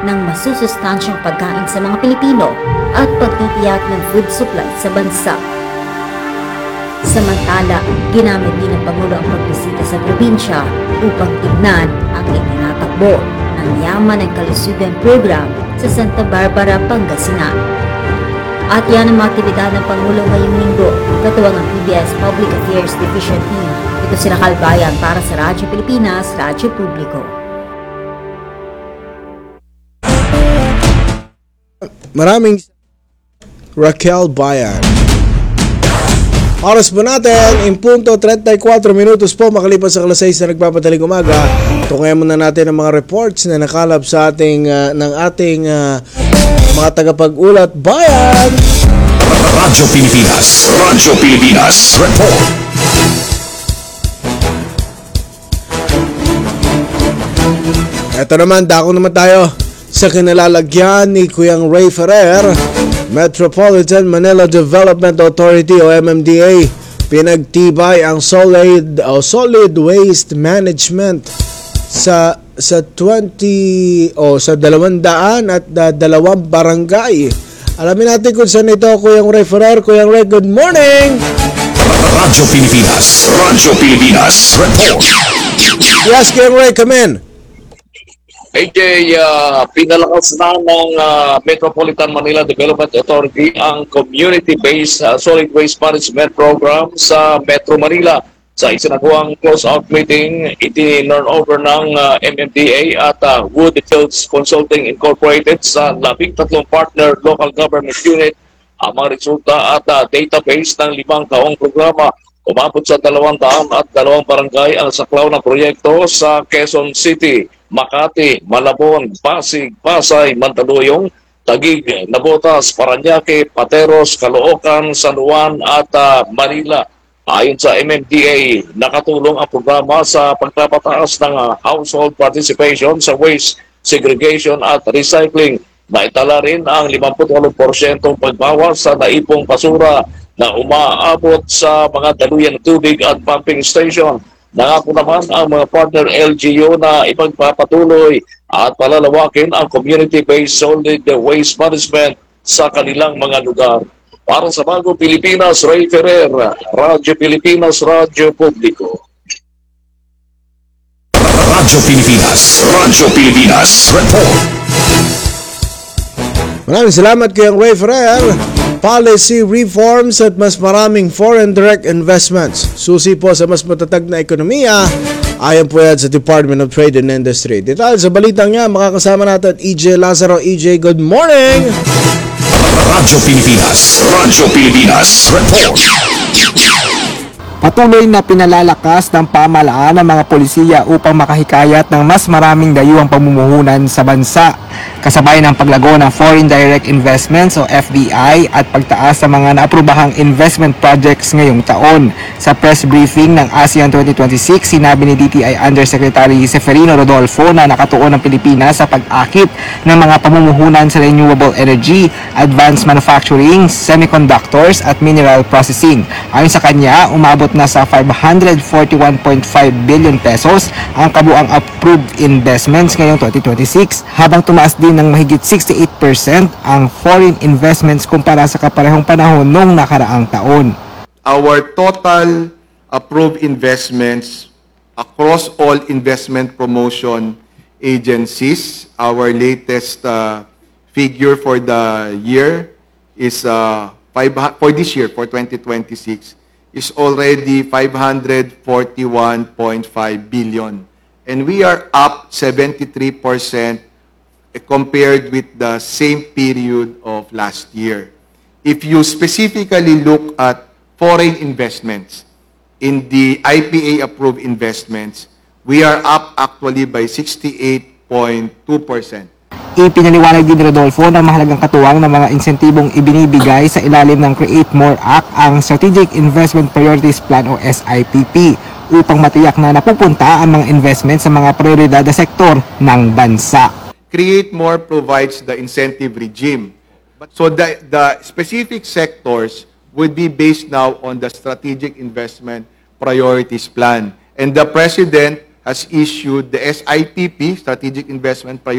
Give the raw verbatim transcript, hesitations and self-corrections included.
ng masusustansyang pagkain sa mga Pilipino at pagtitiyak ng food supply sa bansa. Samantala, ginamit din ng Pangulo ang pagbisita sa probinsya upang tignan ang itinatakbo ng Yaman ng Kalusugan Program sa Santa Barbara, Pangasinan. At yan ang mga aktibidad ng Pangulo ngayong linggo, katuwang ang P B S Public Affairs Division Team. Ito si Raquel Bayan para sa Radyo Pilipinas, Radyo Publiko. Maraming Raquel Bayan. Oras po natin, in punto thirty-four minutos po makalipas sa alas sais na nagpapadaling umaga. Tungayan muna natin ang mga reports na nakalap sa ating uh, ng ating uh, mga tagapag-ulat. Bayan! Radyo Pilipinas, Radyo Pilipinas, report! Ito naman, dako naman tayo sa kinalalagyan ni Kuyang Ray Ferrer. Metropolitan Manila Development Authority o M M D A pinagtibay ang solid o solid waste management sa sa twenty o sa dalawang daan at uh, dalawang barangay. Alamin natin kung saan ito, Kuyang Ray Ferrer. Kuyang Ray, good morning! Radyo Pilipinas, Radyo Pilipinas, report! Yes, Kuyang Ray, come in. A J, uh, pinalakas na ng uh, Metropolitan Manila Development Authority ang community-based uh, solid waste management program sa Metro Manila. Sa isinagawa close-out meeting, itinurn over ng uh, M M D A at uh, Woodfields Consulting Incorporated sa labing tatlong partner local government unit ang mga resulta at uh, database ng limang taong programa. Umabot sa dalawang daan at dalawang barangay ang saklaw ng proyekto sa Quezon City, Makati, Malabon, Pasig, Pasay, Mandaluyong, Taguig, Navotas, Parañaque, Pateros, Caloocan, San Juan at uh, Manila. Ayon sa M M D A, nakatulong ang programa sa pagpapataas ng uh, household participation sa waste, segregation at recycling. Naitala rin ang fifty-eight percent pagbawas sa naipong basura na umaabot sa mga daluyan ng tubig at pumping station. Nangako naman ang mga partner L G U na ipagpapatuloy at palalawakin ang community-based solid waste management sa kanilang mga lugar. Para sa Bagong Pilipinas, Ray Ferrer, Radyo Pilipinas, Radyo Publiko. Radyo Pilipinas, Radyo Pilipinas, report! Maraming salamat kay Ray Ferrer. Policy reforms at mas maraming foreign direct investments. Susi po sa mas matatag na ekonomiya. Ayon po yan sa Department of Trade and Industry. Detalye sa balitang niya, makakasama natin E J Lazaro. E J, good morning! Radyo Pilipinas, Radyo Pilipinas, report! Patuloy na pinalalakas ng pamahalaan ng mga polisiya upang makahikayat ng mas maraming dayuhang pamumuhunan sa bansa. Kasabay ng paglago ng Foreign Direct Investments o F D I at pagtaas sa mga naaprubahang investment projects ngayong taon. Sa press briefing ng ASEAN twenty twenty-six, sinabi ni D T I Undersecretary Seferino Rodolfo na nakatuon ang Pilipinas sa pag-akit ng mga pamumuhunan sa renewable energy, advanced manufacturing, semiconductors at mineral processing. Ayon sa kanya, umabot na sa five hundred forty-one point five billion pesos ang kabuang approved investments ngayong twenty twenty-six, habang tumaas din ng mahigit sixty-eight percent ang foreign investments kumpara sa kaparehong panahon noong nakaraang taon. Our total approved investments across all investment promotion agencies, our latest uh, figure for the year is uh, five, for this year, for twenty twenty-six, is already five hundred forty-one point five billion. And we are up seventy-three percent compared with the same period of last year. If you specifically look at foreign investments, in the I P A-approved investments, we are up actually by sixty-eight point two percent. Ipinaliwanag din ni Rodolfo na mahalagang katuwang ng mga insentibong ibinibigay sa ilalim ng Create More Act ang Strategic Investment Priorities Plan o S I P P upang matiyak na napupunta ang mga investment sa mga prioridad na sektor ng bansa. Create More provides the incentive regime. So the, the specific sectors would be based now on the Strategic Investment Priorities Plan. And the President has issued the S I P P, Strategic Investment Priorities